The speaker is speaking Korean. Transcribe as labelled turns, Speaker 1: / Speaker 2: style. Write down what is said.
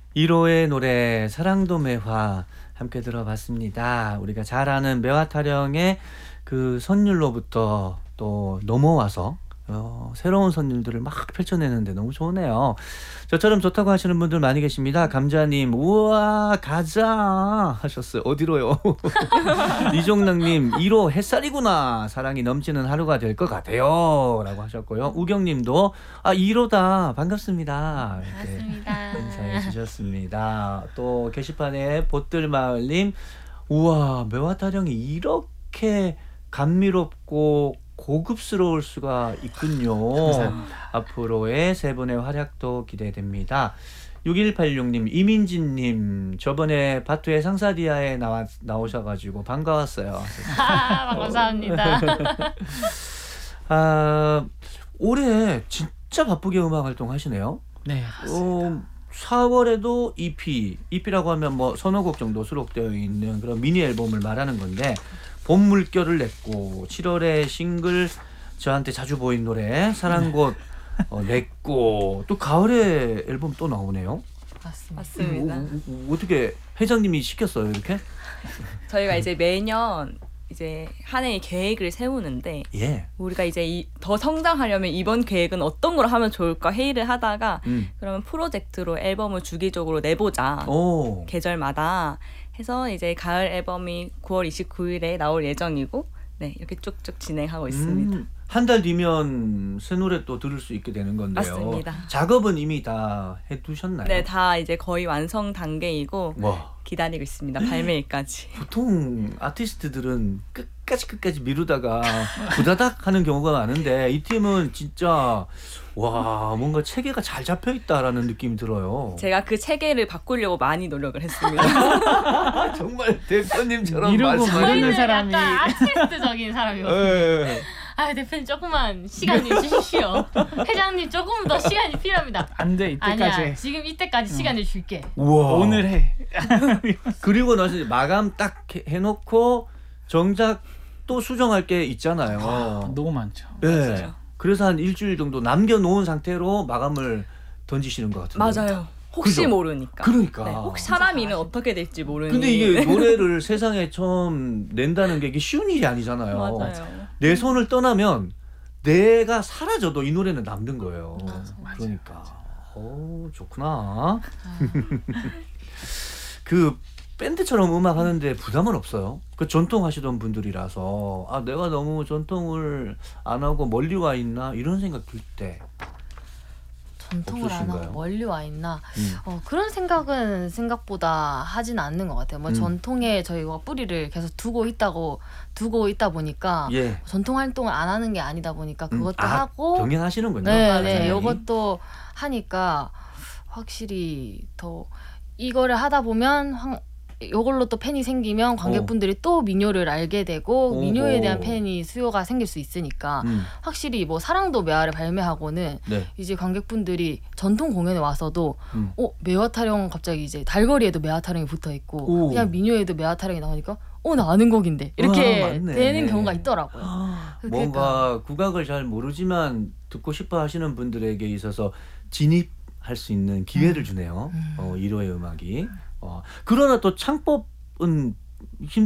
Speaker 1: 1호의 노래 사랑도 매화 함께 들어봤습니다. 우리가 잘 아는 매화타령의 그 선율로부터 또 넘어와서 새로운 선율들을 막 펼쳐내는데 너무 좋으네요. 저처럼 좋다고 하시는 분들 많이 계십니다. 감자님 우와 가자 하셨어요. 어디로요? 이종락님 1호 햇살이구나. 사랑이 넘치는 하루가 될 것 같아요 라고 하셨고요. 우경님도 1호다 반갑습니다 이렇게
Speaker 2: 반갑습니다.
Speaker 1: 인사해 주셨습니다. 또 게시판에 보뜰마을님 우와 매화타령이 이렇게 감미롭고 고급스러울 수가 있군요.
Speaker 3: 감사합니다.
Speaker 1: 앞으로의 세 분의 활약도 기대됩니다. 6186님, 이민진님, 저번에 바투의 상사리아에 나오셔가지고 반가웠어요.
Speaker 2: 감사합니다.
Speaker 1: 올해 진짜 바쁘게 음악 활동하시네요.
Speaker 3: 네, 맞습니다.
Speaker 1: 4월에도 EP라고 하면 뭐 서너 곡 정도 수록되어 있는 그런 미니 앨범을 말하는 건데 봄 물결을 냈고 7월에 싱글 저한테 자주 보인 노래 사랑꽃 냈고 또 가을에 앨범 또 나오네요.
Speaker 2: 맞습니다.
Speaker 1: 어떻게 회장님이 시켰어요 이렇게?
Speaker 4: 저희가 이제 매년 이제 한 해의 계획을 세우는데
Speaker 1: 예.
Speaker 4: 우리가 이제 더 성장하려면 이번 계획은 어떤 걸 하면 좋을까 회의를 하다가 그러면 프로젝트로 앨범을 주기적으로 내보자.
Speaker 1: 오.
Speaker 4: 계절마다 해서 이제 가을 앨범이 9월 29일에 나올 예정이고 네 이렇게 쭉쭉 진행하고 있습니다.
Speaker 1: 한 달 뒤면 새 노래 또 들을 수 있게 되는 건데요.
Speaker 4: 맞습니다.
Speaker 1: 작업은 이미 다 해두셨나요?
Speaker 4: 네, 다 이제 거의 완성 단계이고
Speaker 1: 와.
Speaker 4: 기다리고 있습니다. 발매일까지.
Speaker 1: 보통 아티스트들은 끝까지 미루다가 부다닥 하는 경우가 많은데 이 팀은 진짜 와 뭔가 체계가 잘 잡혀 있다라는 느낌이 들어요.
Speaker 4: 제가 그 체계를 바꾸려고 많이 노력을 했습니다.
Speaker 1: 정말 대표님처럼
Speaker 3: 미루고
Speaker 1: 말씀하시네.
Speaker 3: 미루는 사람이
Speaker 2: 약간 아티스트적인 사람이거든요.
Speaker 1: 예.
Speaker 2: 대표님 조금만 시간 주십시오. 회장님 조금 더 시간이 필요합니다.
Speaker 3: 안 돼 이때까지.
Speaker 2: 아니야 지금 이때까지 시간을 줄게.
Speaker 1: 우와.
Speaker 3: 오늘 해.
Speaker 1: 그리고 나서 마감 딱 해놓고 정작 또 수정할 게 있잖아요.
Speaker 3: 너무 많죠.
Speaker 1: 예. 그래서 한 일주일 정도 남겨놓은 상태로 마감을 던지시는 것 같은데.
Speaker 4: 맞아요. 혹시
Speaker 1: 그죠?
Speaker 4: 모르니까.
Speaker 1: 그러니까.
Speaker 4: 네, 혹시 사람 일은 어떻게 될지 모르니.
Speaker 1: 근데 이게 노래를 세상에 처음 낸다는 게 이게 쉬운 일이 아니잖아요.
Speaker 4: 맞아요.
Speaker 1: 내 손을 떠나면 내가 사라져도 이 노래는 남는 거예요. 그러니까. 오, 좋구나. 그 밴드처럼 음악 하는데 부담은 없어요? 그 전통 하시던 분들이라서 내가 너무 전통을 안 하고 멀리 와 있나 이런 생각 들 때.
Speaker 5: 전통을 안
Speaker 1: 없으신가요?
Speaker 5: 하고 멀리 와 있나 그런 생각은 생각보다 하진 않는 것 같아요. 뭐 전통에 저희가 뿌리를 계속 두고 있다 보니까
Speaker 1: 예.
Speaker 5: 전통 활동을 안 하는 게 아니다 보니까 그것도 하고
Speaker 1: 병행하시는군요.
Speaker 5: 네, 이것도 하니까 확실히 더 이거를 하다 보면 이걸로 또 팬이 생기면 관객분들이 또 민요를 알게 되고 민요에 대한 팬이 수요가 생길 수 있으니까 확실히 뭐 사랑도 매화를 발매하고는
Speaker 1: 네.
Speaker 5: 이제 관객분들이 전통 공연에 와서도 매화타령 갑자기 이제 달거리에도 매화타령이 붙어 있고 그냥 민요에도 매화타령이 나오니까 나 아는 곡인데 이렇게
Speaker 1: 맞네.
Speaker 5: 되는 경우가 있더라고요.
Speaker 1: 뭔가 국악을 잘 모르지만 듣고 싶어 하시는 분들에게 있어서 진입할 수 있는 기회를 주네요. 1호의 음악이. 그러나 또 창법은